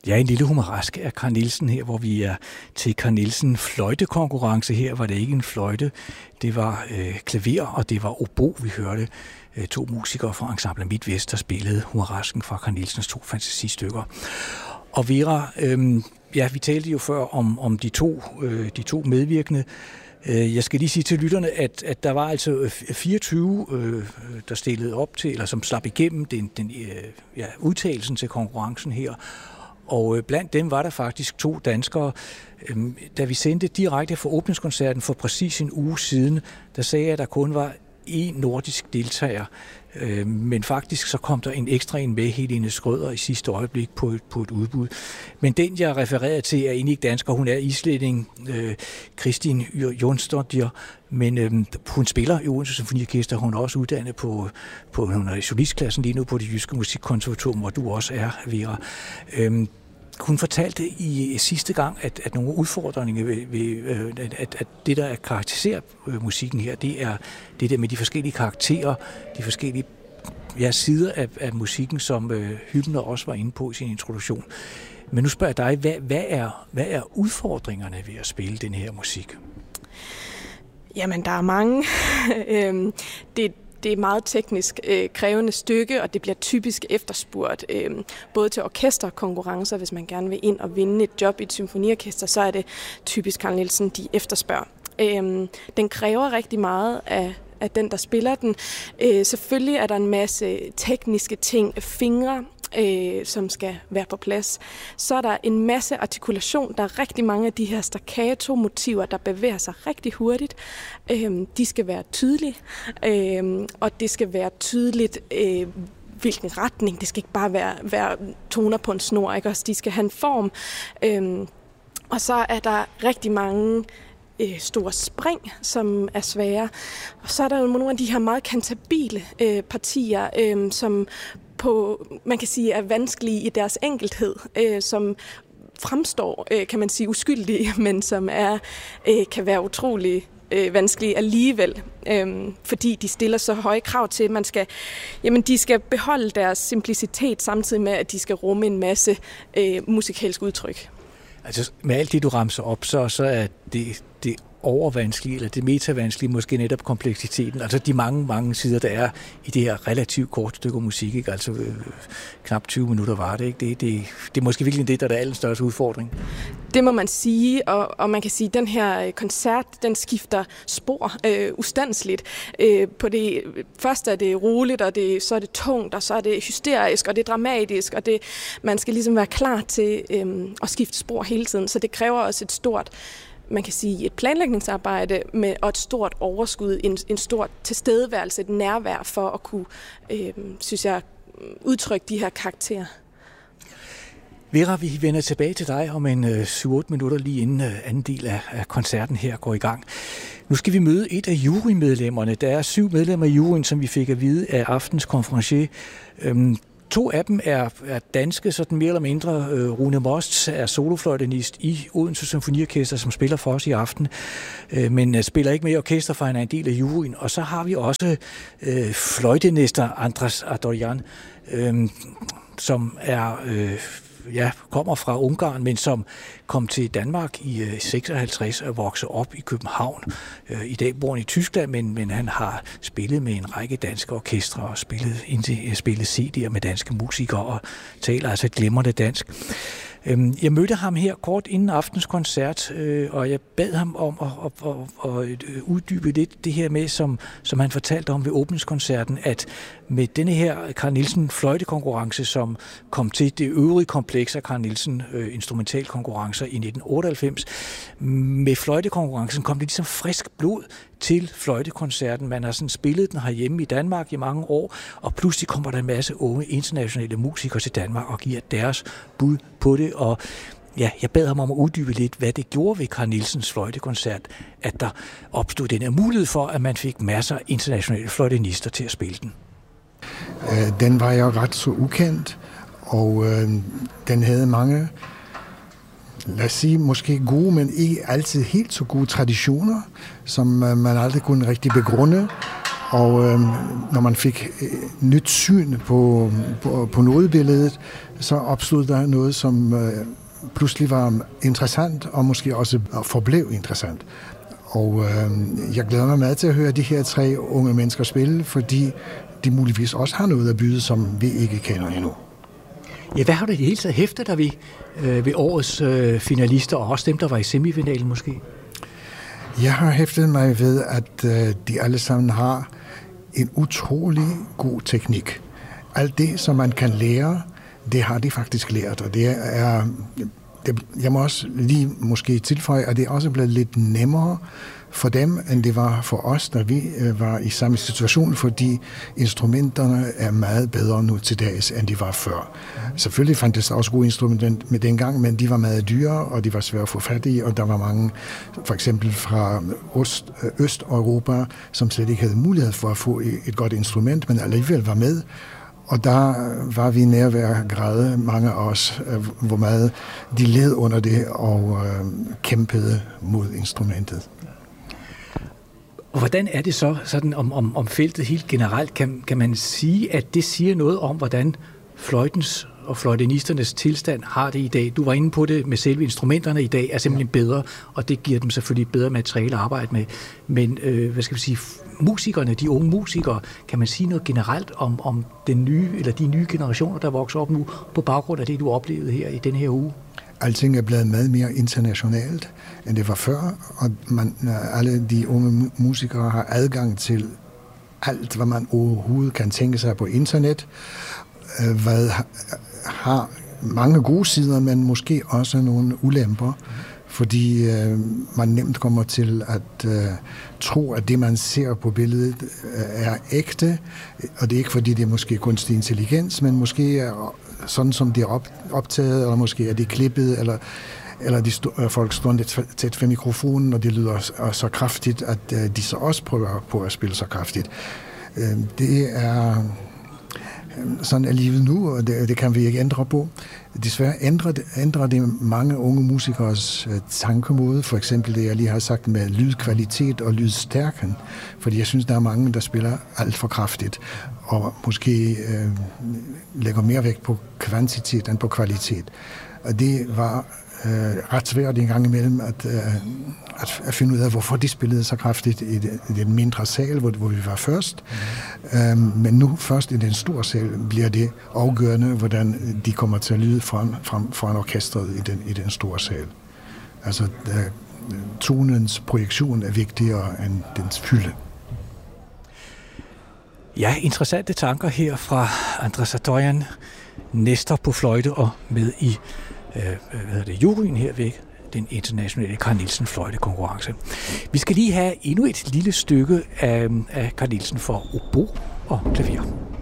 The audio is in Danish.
Ja, en lille humarask af Carl Nielsen her, hvor vi er til Carl Nielsen fløjtekonkurrence. Her var det ikke en fløjte, det var klaver, og det var obo, vi hørte. To musikere fra Ensemble Midtvest, der spillede humarasken fra Carl Nielsens 2 fantasistykker. Og Vera, vi talte jo før om de to medvirkende. Jeg skal lige sige til lytterne, at der var altså 24, der stillede op til, eller som slap igennem udtagelsen til konkurrencen her. Og blandt dem var der faktisk 2 danskere. Da vi sendte direkte fra åbningskoncerten for præcis en uge siden, der sagde jeg, at der kun var 1 nordisk deltager. Men faktisk så kom der en ekstra en med, Helene Skrøder, i sidste øjeblik på et udbud. Men den, jeg refererede til, er egentlig ikke dansker. Hun er islænding, Kristin Jonsdottir, men hun spiller i Odense Symfoniorkester. Hun er også uddannet på hun er i solistklassen lige nu på det Jyske Musikkonservatorium, hvor du også er, Vera. Hun fortalte i sidste gang, at nogle udfordringer ved at det, der karakteriserer musikken her, det er det der med de forskellige karakterer, de forskellige sider af musikken, som Hübner også var inde på i sin introduktion. Men nu spørger jeg dig, hvad er udfordringerne ved at spille den her musik? Jamen, der er mange. Det er meget teknisk krævende stykke, og det bliver typisk efterspurgt både til orkesterkonkurrencer, hvis man gerne vil ind og vinde et job i et symfoniorkester, så er det typisk Carl Nielsen, de efterspørger. Den kræver rigtig meget af den, der spiller den. Selvfølgelig er der en masse tekniske ting, fingre, som skal være på plads. Så er der en masse artikulation. Der er rigtig mange af de her staccato-motiver, der bevæger sig rigtig hurtigt. De skal være tydelige, og det skal være tydeligt, hvilken retning. Det skal ikke bare være toner på en snor, ikke? Også de skal have en form. Og så er der rigtig mange store spring, som er svære. Og så er der jo nogle af de her meget kantabile partier, som man kan sige, er vanskelige i deres enkelthed, som fremstår, kan man sige, uskyldige, men som kan være utrolig vanskelige alligevel, fordi de stiller så høje krav til, at de skal beholde deres simplicitet, samtidig med, at de skal rumme en masse musikalsk udtryk. Altså med alt det, du ramser op, så er det overvanskelige, eller det metavanskelige, måske netop kompleksiteten, altså de mange sider, der er i det her relativt kort stykke musik, ikke? Altså knap 20 minutter var det, ikke? Det er måske virkelig det, der er den allerstørste udfordring. Det må man sige, og man kan sige, at den her koncert, den skifter spor ustandsligt. På det første er det roligt, og så er det tungt, og så er det hysterisk, og det er dramatisk, og man skal ligesom være klar til at skifte spor hele tiden, så det kræver også et stort, man kan sige, et planlægningsarbejde og et stort overskud, en stor tilstedeværelse, et nærvær for at kunne, synes jeg, udtrykke de her karakterer. Vera, vi vender tilbage til dig om en 7-8 minutter lige inden anden del af koncerten her går i gang. Nu skal vi møde et af jurymedlemmerne. Der er 7 medlemmer i juryen, som vi fik at vide af aftens konferencier. 2 af dem er danske, sådan mere eller mindre. Rune Most er solofløjtenist i Odense Symfoniorkester, som spiller for os i aften, men spiller ikke med i orkester, for han er en del af juryen. Og så har vi også fløjtenester Andras Adorjan, som er kommer fra Ungarn, men som kom til Danmark i 56 og voksede op i København. I dag bor han i Tyskland, men han har spillet med en række danske orkestre og spillet CD'er med danske musikere og taler altså et glimrende dansk. Jeg mødte ham her kort inden aftens koncert, og jeg bad ham om at uddybe lidt det her med, som han fortalte om ved åbningskoncerten, at med denne her Carl Nielsen fløjtekonkurrence, som kom til det øvrige kompleks af Carl Nielsen instrumentalkonkurrencer i 1998, med fløjtekonkurrencen kom det ligesom frisk blod til fløjtekoncerten. Man har sådan spillet den herhjemme i Danmark i mange år, og pludselig kommer der en masse unge internationale musikere til Danmark og giver deres bud på det. Og ja, jeg bad ham om at uddybe lidt, hvad det gjorde ved Carl Nielsens fløjtekoncert, at der opstod den her mulighed for, at man fik masser af internationale fløjtenister til at spille den. Den var jo ret så ukendt, og den havde mange, lad os sige, måske gode, men ikke altid helt så gode traditioner, som man aldrig kunne rigtig begrunde. Og når man fik nyt syn på nodebilledet, så opstod der noget, som pludselig var interessant, og måske også forblev interessant. Og jeg glæder mig meget til at høre de her 3 unge mennesker spille, fordi de muligvis også har noget at byde, som vi ikke kender endnu. Ja, hvad har du i det hele taget hæftet dig ved årets finalister, og også dem, der var i semifinalen måske? Jeg har hæftet mig ved, at de alle sammen har en utrolig god teknik. Alt det, som man kan lære, det har de faktisk lært, og det er... Jeg må også lige måske tilføje, at det også blevet lidt nemmere for dem, end det var for os, da vi var i samme situation, fordi instrumenterne er meget bedre nu til dags, end de var før. Selvfølgelig fandtes der også gode instrumenter med dengang, men de var meget dyre, og de var svære at få fat i, og der var mange, for eksempel fra Østeuropa, som slet ikke havde mulighed for at få et godt instrument, men alligevel var med. Og der var vi nær ved at græde, mange af os, hvor meget de led under det og kæmpede mod instrumentet. Og hvordan er det så sådan om feltet helt generelt? Kan man sige, at det siger noget om, hvordan fløjtens og fløjtenisternes tilstand har det i dag? Du var inde på det med selve instrumenterne i dag er simpelthen bedre, og det giver dem selvfølgelig bedre materiale at arbejde med. Men hvad skal vi sige, musikerne, de unge musikere, kan man sige noget generelt om den nye eller de nye generationer, der vokser op nu på baggrund af det, du oplevede her i den her uge? Alting er blevet meget mere internationalt, end det var før, og alle de unge musikere har adgang til alt, hvad man overhovedet kan tænke sig på internet, hvad har mange gode sider, men måske også nogle ulemper, fordi man nemt kommer til at tro, at det, man ser på billedet, er ægte, og det er ikke, fordi det er måske kunstig intelligens, men måske er sådan, som det er optaget, eller måske er det klippet, eller folk står lidt tæt ved mikrofonen, og det lyder så kraftigt, at de så også prøver på at spille så kraftigt. Det er... Sådan er livet nu, og det kan vi ikke ændre på. Desværre ændrer det mange unge musikers tankemåde, for eksempel det, jeg lige har sagt med lydkvalitet og lydstærken, fordi jeg synes, der er mange, der spiller alt for kraftigt, og måske lægger mere vægt på kvantitet end på kvalitet. Og det var ret svært en gang imellem at finde ud af, hvorfor de spillede så kraftigt i den mindre sal, hvor vi var først. Men nu først i den store sal bliver det afgørende, hvordan de kommer til at lyde foran orkestret i den store sal. Altså tonens projektion er vigtigere end dens fylde. Ja, interessante tanker her fra Andrés Atoyan, Nestor på fløjte og med i juryen her ved den internationale Carl Nielsen fløjtekonkurrence. Vi skal lige have endnu et lille stykke af Carl Nielsen for obo og klaver.